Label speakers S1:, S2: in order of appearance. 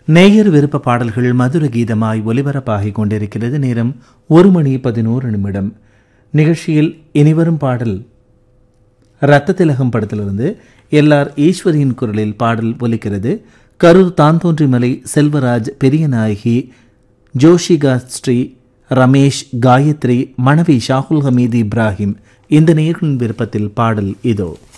S1: நேயர் விருப்ப பாடல்கள் மதுர கீதமாய் ஒலிபரப்பாகிக் கொண்டிருக்கிறது. நேரம் 1:11. நிகழ்ச்சியில் இனிவரும் பாடல் இரத்த திலகம் படத்திலிருந்து LR ஈஸ்வரியின் குரலில் பாடல் ஒலிக்கிறது. கரூர் தாந்தோன்றிமலை செல்வராஜ், பெரியநாயகி, ஜோஷிகா ஸ்ரீ, ரமேஷ், காயத்ரி, மனைவி ஷாகுல் ஹமீது இப்ராஹிம் இந்த நேயர்களின் விருப்பத்தில் பாடல் இதோ.